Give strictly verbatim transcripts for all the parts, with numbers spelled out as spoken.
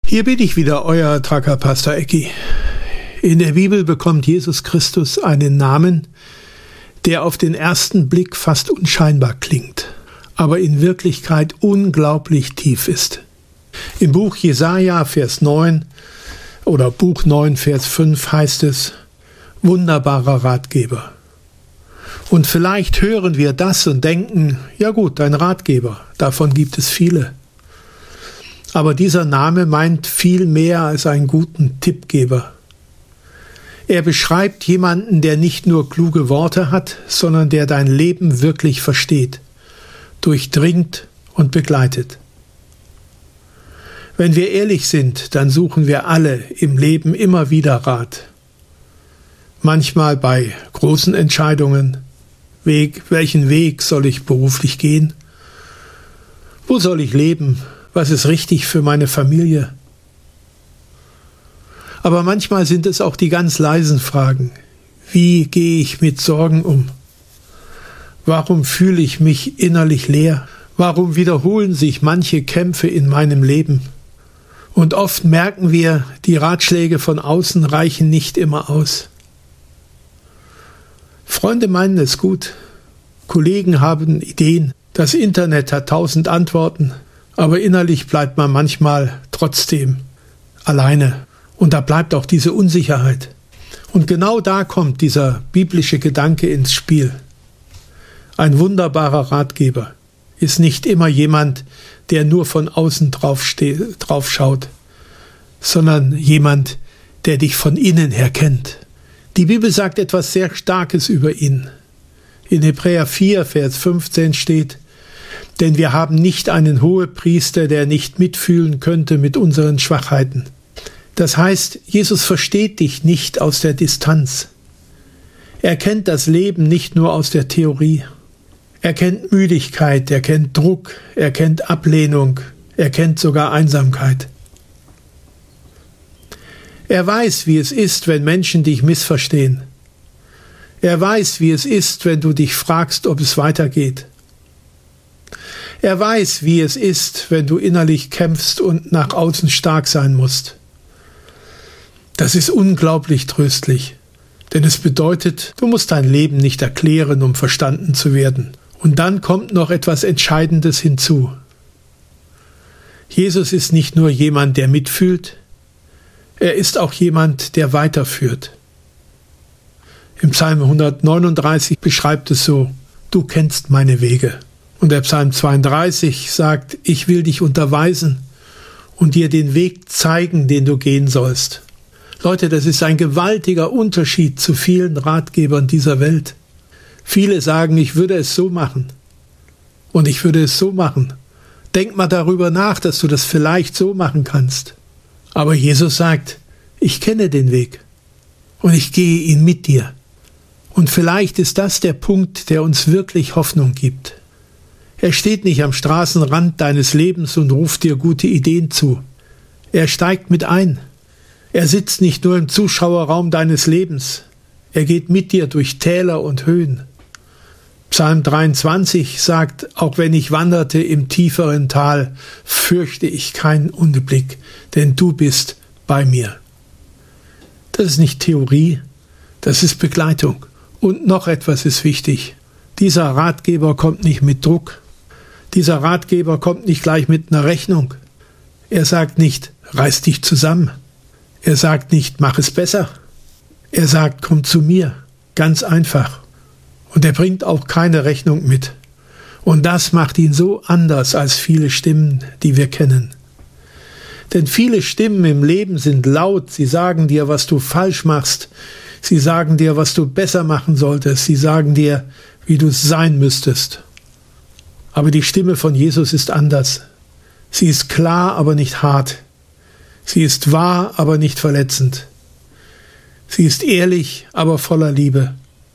Hier bin ich wieder, euer Tracker Pastor Ecki. In der Bibel bekommt Jesus Christus einen Namen, der auf den ersten Blick fast unscheinbar klingt, aber in Wirklichkeit unglaublich tief ist. Im Buch Jesaja, Vers neun oder Buch neun, Vers fünf heißt es: Wunderbarer Ratgeber. Und vielleicht hören wir das und denken, ja gut, ein Ratgeber, davon gibt es viele. Aber dieser Name meint viel mehr als einen guten Tippgeber. Er beschreibt jemanden, der nicht nur kluge Worte hat, sondern der dein Leben wirklich versteht, durchdringt und begleitet. Wenn wir ehrlich sind, dann suchen wir alle im Leben immer wieder Rat. Manchmal bei großen Entscheidungen. Weg, welchen Weg soll ich beruflich gehen? Wo soll ich leben? Was ist richtig für meine Familie? Aber manchmal sind es auch die ganz leisen Fragen. Wie gehe ich mit Sorgen um? Warum fühle ich mich innerlich leer? Warum wiederholen sich manche Kämpfe in meinem Leben? Und oft merken wir, die Ratschläge von außen reichen nicht immer aus. Freunde meinen es gut. Kollegen haben Ideen. Das Internet hat tausend Antworten. Aber innerlich bleibt man manchmal trotzdem alleine. Und da bleibt auch diese Unsicherheit. Und genau da kommt dieser biblische Gedanke ins Spiel. Ein wunderbarer Ratgeber ist nicht immer jemand, der nur von außen drauf, ste- drauf schaut, sondern jemand, der dich von innen her kennt. Die Bibel sagt etwas sehr Starkes über ihn. In Hebräer vier, Vers fünfzehn steht: Denn wir haben nicht einen Hohepriester, der nicht mitfühlen könnte mit unseren Schwachheiten. Das heißt, Jesus versteht dich nicht aus der Distanz. Er kennt das Leben nicht nur aus der Theorie. Er kennt Müdigkeit, er kennt Druck, er kennt Ablehnung, er kennt sogar Einsamkeit. Er weiß, wie es ist, wenn Menschen dich missverstehen. Er weiß, wie es ist, wenn du dich fragst, ob es weitergeht. Er weiß, wie es ist, wenn du innerlich kämpfst und nach außen stark sein musst. Das ist unglaublich tröstlich, denn es bedeutet, du musst dein Leben nicht erklären, um verstanden zu werden. Und dann kommt noch etwas Entscheidendes hinzu. Jesus ist nicht nur jemand, der mitfühlt, er ist auch jemand, der weiterführt. Im Psalm hundertneununddreißig beschreibt es so: Du kennst meine Wege. Und der Psalm zweiunddreißig sagt: Ich will dich unterweisen und dir den Weg zeigen, den du gehen sollst. Leute, das ist ein gewaltiger Unterschied zu vielen Ratgebern dieser Welt. Viele sagen, ich würde es so machen. Und ich würde es so machen. Denk mal darüber nach, dass du das vielleicht so machen kannst. Aber Jesus sagt: Ich kenne den Weg und ich gehe ihn mit dir. Und vielleicht ist das der Punkt, der uns wirklich Hoffnung gibt. Er steht nicht am Straßenrand deines Lebens und ruft dir gute Ideen zu. Er steigt mit ein. Er sitzt nicht nur im Zuschauerraum deines Lebens. Er geht mit dir durch Täler und Höhen. Psalm dreiundzwanzig sagt: Auch wenn ich wanderte im tieferen Tal, fürchte ich keinen Unglück, denn du bist bei mir. Das ist nicht Theorie, das ist Begleitung. Und noch etwas ist wichtig. Dieser Ratgeber kommt nicht mit Druck. Dieser Ratgeber kommt nicht gleich mit einer Rechnung. Er sagt nicht: Reiß dich zusammen. Er sagt nicht: Mach es besser. Er sagt: Komm zu mir. Ganz einfach. Und er bringt auch keine Rechnung mit. Und das macht ihn so anders als viele Stimmen, die wir kennen. Denn viele Stimmen im Leben sind laut. Sie sagen dir, was du falsch machst. Sie sagen dir, was du besser machen solltest. Sie sagen dir, wie du es sein müsstest. Aber die Stimme von Jesus ist anders. Sie ist klar, aber nicht hart. Sie ist wahr, aber nicht verletzend. Sie ist ehrlich, aber voller Liebe.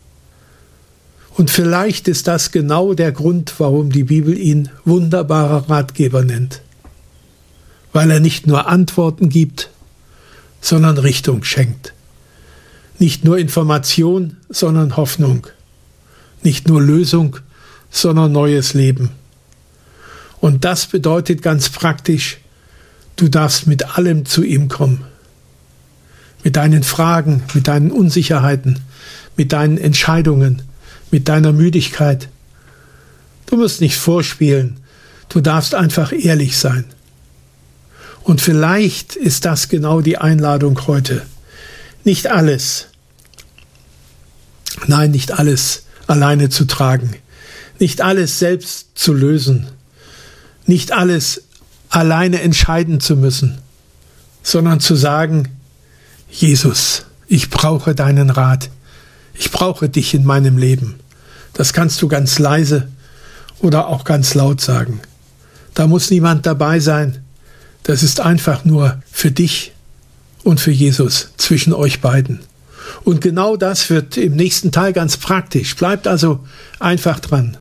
Und vielleicht ist das genau der Grund, warum die Bibel ihn wunderbarer Ratgeber nennt. Weil er nicht nur Antworten gibt, sondern Richtung schenkt. Nicht nur Information, sondern Hoffnung. Nicht nur Lösung, sondern neues Leben. Und das bedeutet ganz praktisch, Du darfst mit allem zu ihm kommen. Mit deinen Fragen, mit deinen Unsicherheiten, mit deinen Entscheidungen, mit deiner Müdigkeit. Du musst nicht vorspielen, du darfst einfach ehrlich sein. Und vielleicht ist das genau die Einladung heute. Nicht alles, nein, nicht alles alleine zu tragen, nicht alles selbst zu lösen, nicht alles alleine entscheiden zu müssen, sondern zu sagen, Jesus, ich brauche deinen Rat, ich brauche dich in meinem Leben. Das kannst du ganz leise oder auch ganz laut sagen. Da muss niemand dabei sein, das ist einfach nur für dich und für Jesus zwischen euch beiden. Und genau das wird im nächsten Teil ganz praktisch. Bleibt also einfach dran.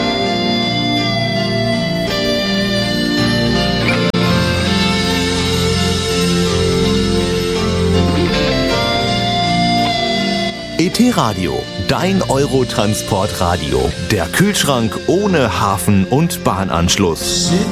E T-Radio, dein Eurotransport-Radio. Der Kühlschrank ohne Hafen- und Bahnanschluss.